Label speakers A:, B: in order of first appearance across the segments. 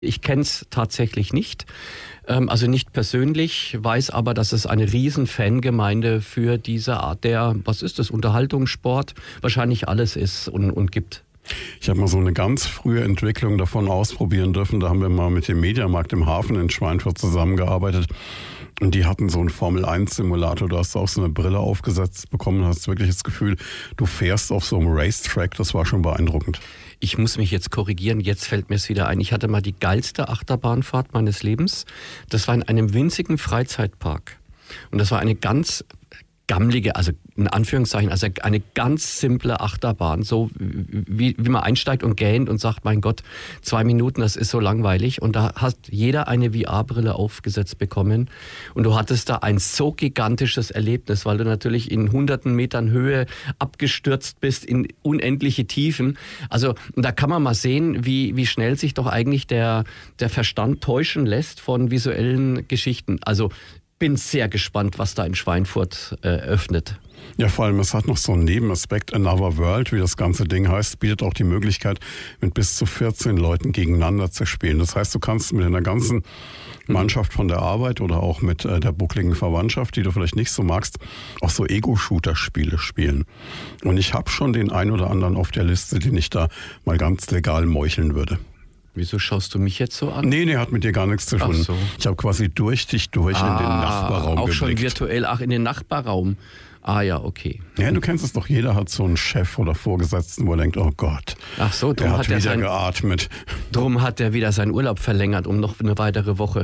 A: Ich kenne es tatsächlich nicht, also nicht persönlich, weiß aber, dass es eine riesen Fangemeinde für diese Art der, was ist das, Unterhaltungssport, wahrscheinlich alles ist und gibt.
B: Ich habe mal so eine ganz frühe Entwicklung davon ausprobieren dürfen. Da haben wir mal mit dem Mediamarkt im Hafen in Schweinfurt zusammengearbeitet. Und die hatten so einen Formel-1-Simulator. Du hast auch so eine Brille aufgesetzt bekommen und hast wirklich das Gefühl, du fährst auf so einem Racetrack. Das war schon beeindruckend.
A: Ich muss mich jetzt korrigieren, jetzt fällt mir es wieder ein. Ich hatte mal die geilste Achterbahnfahrt meines Lebens. Das war in einem winzigen Freizeitpark. Und das war eine ganz gammlige, also in Anführungszeichen, also eine ganz simple Achterbahn, so wie man einsteigt und gähnt und sagt, mein Gott, 2 Minuten, das ist so langweilig. Und da hat jeder eine VR-Brille aufgesetzt bekommen und du hattest da ein so gigantisches Erlebnis, weil du natürlich in hunderten Metern Höhe abgestürzt bist in unendliche Tiefen. Also da kann man mal sehen, wie schnell sich doch eigentlich der Verstand täuschen lässt von visuellen Geschichten. Also bin sehr gespannt, was da in Schweinfurt öffnet.
B: Ja, vor allem, es hat noch so einen Nebenaspekt. Another World, wie das ganze Ding heißt, bietet auch die Möglichkeit, mit bis zu 14 Leuten gegeneinander zu spielen. Das heißt, du kannst mit einer ganzen Mannschaft von der Arbeit oder auch mit der buckligen Verwandtschaft, die du vielleicht nicht so magst, auch so Ego-Shooter-Spiele spielen. Und ich habe schon den einen oder anderen auf der Liste, den ich da mal ganz legal meucheln würde.
A: Wieso schaust du mich jetzt so an?
B: Nee, hat mit dir gar nichts zu tun.
A: Ach so.
B: Ich habe quasi durch dich in den Nachbarraum
A: auch
B: geblickt.
A: Schon virtuell, in den Nachbarraum. Ah ja, okay.
B: Ja, du kennst es doch, jeder hat so einen Chef oder Vorgesetzten, wo er denkt, oh Gott,
A: ach so,
B: der hat wieder geatmet.
A: Drum hat er wieder seinen Urlaub verlängert um noch eine weitere Woche.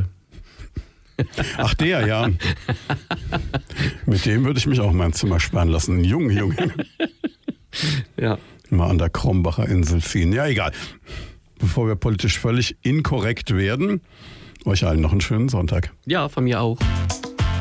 B: Ach der, ja. Mit dem würde ich mich auch in mein Zimmer sperren lassen. Junge.
A: Ja.
B: Mal an der Krombacher Insel ziehen. Ja, egal. Bevor wir politisch völlig inkorrekt werden, euch allen noch einen schönen Sonntag.
A: Ja, von mir auch.